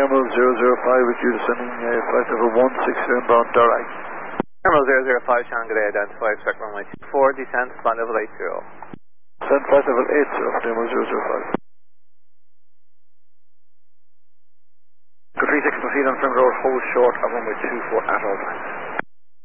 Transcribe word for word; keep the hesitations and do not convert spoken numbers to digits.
Terminal zero zero five with you descending uh, flight level one six inbound direct. Terminal zero zero five, Shannon, good day, identify, expect runway two four, descent, flight level eight zero. Descent flight level eight zero, Terminal zero zero five. Good three six, proceed on front road, hold short of runway two four at all times.